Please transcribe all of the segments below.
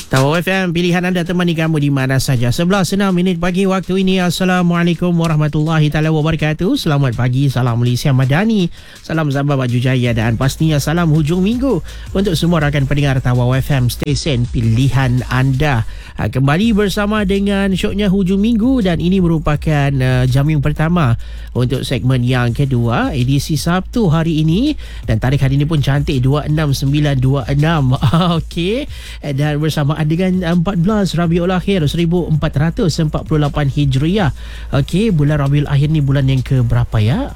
Tawau FM, pilihan anda temani kamu di mana saja. 11.06 pagi waktu ini. Assalamualaikum warahmatullahi taala wabarakatuh. Selamat pagi, salam Malaysia Madani, salam Sabah Baju Jaya dan pastinya salam hujung minggu untuk semua rakan pendengar Tawau FM, stesen pilihan anda. Kembali bersama dengan syoknya hujung minggu dan ini merupakan jam yang pertama untuk segmen yang kedua, edisi Sabtu hari ini, dan tarikh hari ini pun cantik, 26926. Okey, dan bersama dengan 14 Rabiul Akhir 1448 Hijriah. Okey, bulan Rabiul Akhir ni bulan yang ke berapa ya?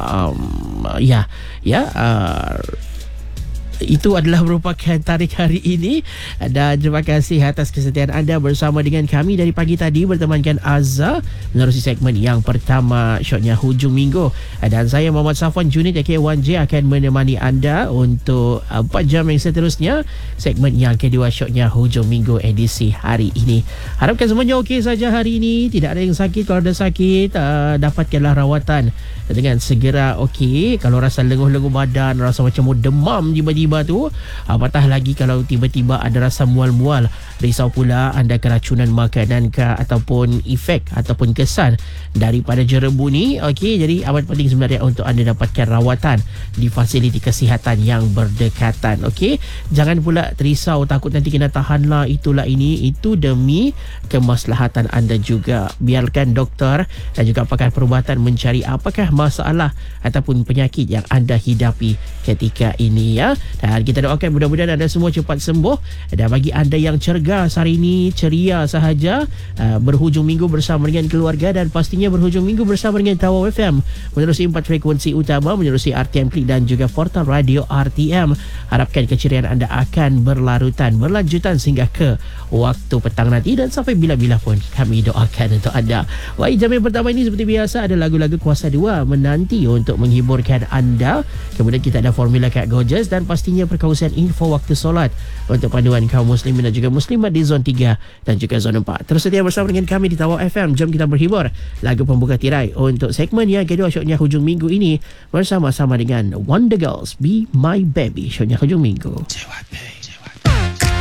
Itu adalah merupakan tarikh hari ini. Dan terima kasih atas kesetiaan anda bersama dengan kami dari pagi tadi, bertemankan Azza menerusi segmen yang pertama syoknya hujung minggu. Dan saya Muhammad Safwan Junid AK1J akan menemani anda untuk 4 jam yang seterusnya, segmen yang kedua syoknya hujung minggu edisi hari ini. Harapkan semuanya okey saja hari ini, tidak ada yang sakit. Kalau ada sakit, dapatkanlah rawatan dengan segera. Okey, kalau rasa lenguh-lenguh badan, rasa macam mau demam tiba-tiba tu, apatah lagi kalau tiba-tiba ada rasa mual-mual, risau pula anda keracunan makanan ke ataupun efek ataupun kesan daripada jerebu ni. Okey, jadi amat penting sebenarnya untuk anda dapatkan rawatan di fasiliti kesihatan yang berdekatan. Okey, jangan pula terisau takut nanti kena tahan lah, itulah ini, itu demi kemaslahatan anda juga. Biarkan doktor dan juga pakar perubatan mencari apakah masalah ataupun penyakit yang anda hidapi ketika ini ya. Dan kita doakan mudah-mudahan anda semua cepat sembuh. Dan bagi anda yang cergas hari ini, ceria sahaja, berhujung minggu bersama dengan keluarga dan pastinya berhujung minggu bersama dengan Tawau FM menerusi 4 frekuensi utama, menerusi RTM Klik dan juga portal radio RTM. Harapkan keceriaan anda akan berlanjutan sehingga ke waktu petang nanti dan sampai bila-bila pun kami doakan untuk anda. Baik, jam yang pertama ini seperti biasa ada lagu-lagu Kuasa 2 menanti untuk menghiburkan anda. Kemudian kita ada Formula Kat Gorgeous dan pastinya perkongsian info waktu solat untuk panduan kaum muslimin dan juga muslimat di zon 3 dan juga zon 4. Terus setia bersama dengan kami di Tawau FM. Jom kita berhibur lagu pembuka tirai untuk segmen yang kedua syoknya hujung minggu ini bersama-sama dengan Wonder Girls, Be My Baby, syoknya hujung minggu.